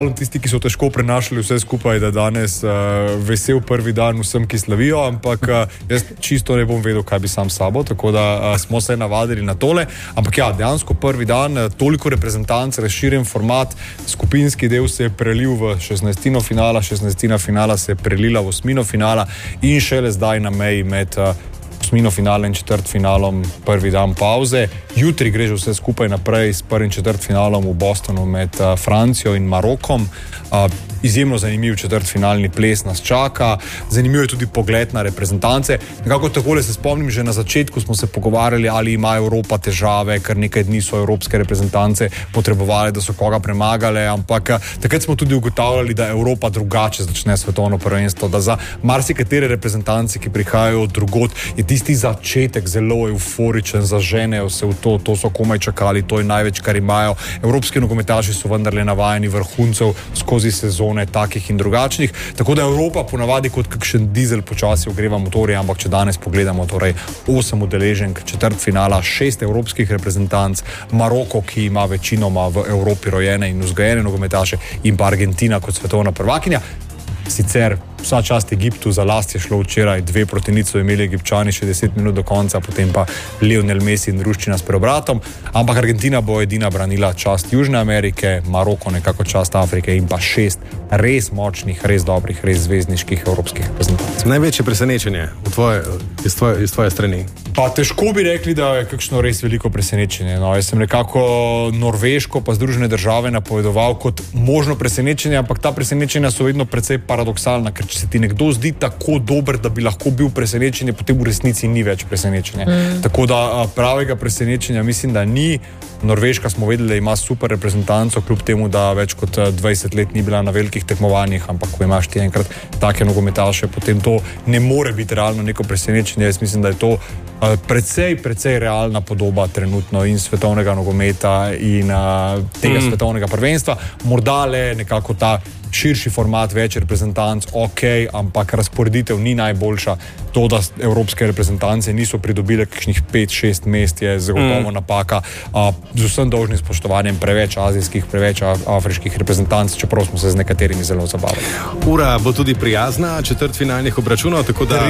tisti, ki so težko prenašali vse skupaj, da danes vesel prvi dan vsem, ki slavijo, ampak jaz čisto ne bom vedel, kaj bi sam sabo, tako da smo se navadili na tole. Ampak ja, dejansko prvi dan, toliko reprezentanc, razširjen format, skupinski del se je prelil v 16. finala, 16. finala se je prelila v 8. finala in šele zdaj na meji med 8. finale in četrtfinalom prvi dan pauze. Jutri gre že vse skupaj naprej s prvim četrtfinalom v Bostonu med Francijo in Marokom. Izjemno zanimiv četrtfinalni ples nas čaka, zanimiv je tudi pogled na reprezentance. Nekako takole se spomnim, že na začetku smo se pogovarjali, ali ima Evropa težave, ker nekaj dni so evropske reprezentance potrebovali, da so koga premagale, ampak takrat smo tudi ugotavljali, da Evropa drugače začne svetovno prvenstvo, da za marsikatere reprezentance, ki prihajajo od drugod, je tisti začetek zelo euforičen, zaženejo se v to so komaj čakali, to je največ, kar imajo. Evropski nogometaši so vendarle navajeni vrhuncev skozi sezone takih in drugačnih, tako da Evropa ponavadi kot kakšen dizel počasi ogreva motorje, ampak če danes pogledamo, torej 8 udeleženk četrtfinala, 6 evropskih reprezentanc, Maroko, ki ima večinoma v Evropi rojene in vzgojene nogometaše, in pa Argentina kot svetovna prvakinja. Sicer vsa čast Egiptu, za last je šlo včeraj 2-0 so imeli Egipčani še 10 minut do konca, potem pa Lionel Messi in ruščina s preobratom, ampak Argentina bo edina branila čast Južne Amerike, Maroko nekako čast Afrike in pa 6 res močnih, res dobrih, res zvezdniških evropskih reprezentacij. Največje presenečenje iz tvoje strani? Pa težko bi rekli, da je kakšno res veliko presenečenje. No, jaz sem nekako Norveško pa Združene države napovedoval kot možno presenečenje, ampak ta presenečenja so vedno precej paradoksalna, ker če se ti nekdo zdi tako dober, da bi lahko bil presenečenje, potem v resnici ni več presenečenje. Tako da pravega presenečenja mislim, da ni. Norveška smo vedeli, da ima super reprezentanco, kljub temu, da več kot 20 let ni bila na velikih tekmovanjih, ampak ko imaš ti enkrat take nogometaše, potem to ne more biti realno neko presenečenje. Jaz mislim, da je to precej realna podoba trenutno in svetovnega nogometa in tega svetovnega prvenstva. Morda le nekako ta širši format, več reprezentanc, ampak razporeditev ni najboljša. To, da evropske reprezentance niso pridobile kakšnih 5-6 mest, je zagotovo napaka. Z vsem dolžnim spoštovanjem preveč azijskih, preveč afriških reprezentanc, čeprav smo se z nekaterimi zelo zabavali. Ura bo tudi prijazna četrtfinalnih obračunov, tako da...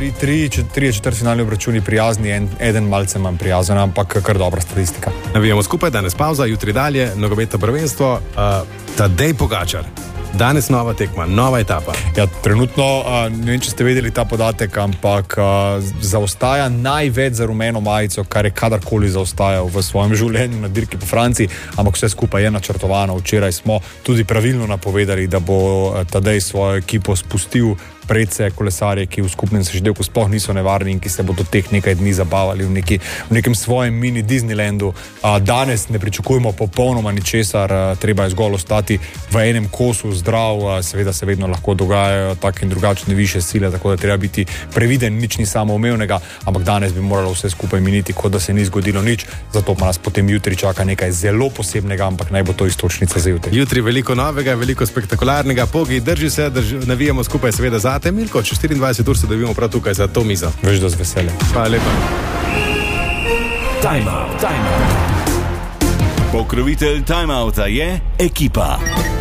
Tri četrtfinalni obračuni prijazni, eden malce manj prijazen, ampak kar dobra statistika. Navijamo skupaj, danes pauza, jutri dalje, nogometno prvenstvo, Tadej Pogačar. Danes nova tekma, nova etapa. Ja, trenutno, ne vem, če ste vedeli ta podatek, ampak zaostaja največ za rumeno majico, kar je kadarkoli zaostajal v svojem življenju na dirki po Franciji, ampak vse skupaj je načrtovano. Včeraj smo tudi pravilno napovedali, da bo Tadej svojo ekipo spustil predse kolesarje, ki v skupnem seštevku sploh niso nevarni in ki se bodo teh nekaj dni zabavali v nekem svojem mini Disneylandu. Danes ne pričakujemo popolnoma ničesar, treba je zgolj ostati v enem kosu zdrav, seveda se vedno lahko dogajajo take in drugačne višje sile, tako da treba biti previden, nič ni samoumevnega, ampak danes bi moralo vse skupaj miniti, kot da se ni zgodilo nič, zato pa nas potem jutri čaka nekaj zelo posebnega, ampak naj bo to istočnica za jutri. Jutri veliko novega, veliko spektakularnega, Pogi, drži se, navijamo skupaj seveda za Milko, čez 24 ur se dobimo prav tukaj za to mizo. Veš, da z veseljem. Hvala lepa. Time out. Pokrovitelj Time outa je Ekipa.